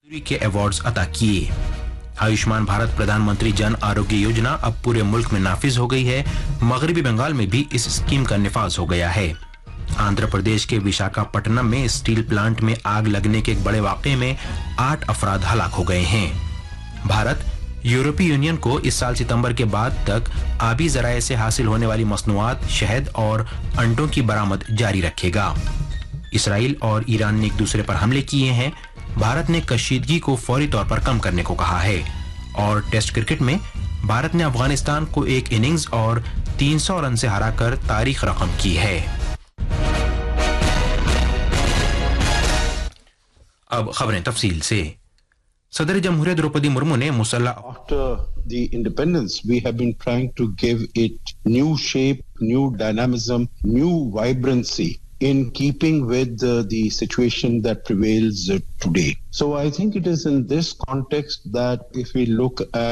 के अवार्ड्स अता किए। आयुष्मान भारत प्रधानमंत्री जन आरोग्य योजना अब पूरे मुल्क में नाफिज हो गई है। मगरबी बंगाल में भी इस स्कीम का निफाज हो गया है। आंध्र प्रदेश के विशाखापट्टनम में स्टील प्लांट में आग लगने के एक बड़े वाकये में 8 अफराद हलाक हो गए हैं। भारत यूरोपीय यूनियन को इस साल सितंबर के बाद तक आबी जराये से हासिल होने वाली मसनूआत, शहद और अंडों की बरामद जारी रखेगा। इसराइल और ईरान ने एक दूसरे पर हमले किए हैं। भारत ने कशीदगी को फौरी तौर पर कम करने को कहा है। और टेस्ट क्रिकेट में भारत ने अफगानिस्तान को एक इनिंग्स और 300 रन से हराकर तारीख रकम की है। अब खबरें तफसील से। सदर जमहूरियत द्रौपदी मुर्मू ने After the independence, we have been trying to give it new shape, new dynamism, new vibrancy in keeping with the situation that prevails today. So I think it is in this context that if we look at